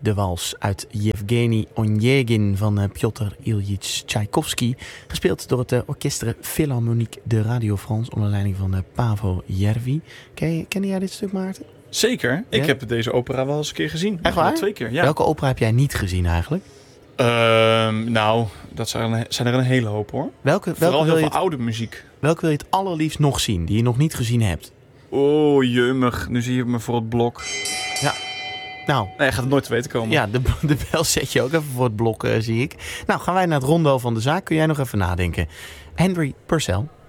de wals uit Yevgeny Onegin van Piotr Ilyich Tchaikovsky. Gespeeld door het Orchestre Philharmonique de Radio France onder leiding van Paavo Järvi. Ken jij dit stuk, Maarten? Zeker. Ik heb deze opera wel eens een keer gezien. Echt waar? 2 keer, ja. Welke opera heb jij niet gezien eigenlijk? Dat zijn er een hele hoop, hoor. wil Vooral heel je veel oude muziek. Welke wil je het allerliefst nog zien, die je nog niet gezien hebt? Oh, jeumig. Nu zie je me voor het blok. Ja. Nou, Nee, je gaat het nooit te weten komen. ja, de bel zet je ook even voor het blok, zie ik. Nou, gaan wij naar het rondo van de zaak. Kun jij nog even nadenken? Henry Purcell.